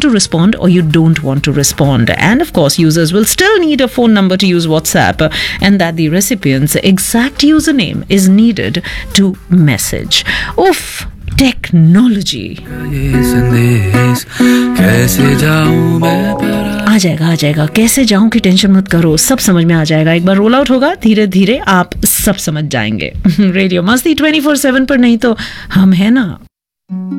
to respond or you don't want to respond. And of course, users will still need a phone number to use WhatsApp, and that the recipient's exact username is needed to message. Oof, technology. आ जाएगा, कैसे जाऊं की tension मत करो, सब समझ में आ जाएगा. एक बार रोल आउट होगा, धीरे धीरे आप सब समझ जाएंगे. रेडियो मस्ती 24/7 पर नहीं तो हम है ना.